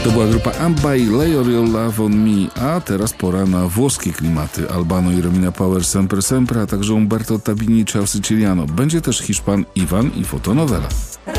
To była grupa ABBA i Lay Your Love on Me, a teraz pora na włoskie klimaty. Albano i Romina Power Sempre Sempre, a także Umberto Tabini, Ciao Siciliano. Będzie też Hiszpan Iwan i Fotonowela.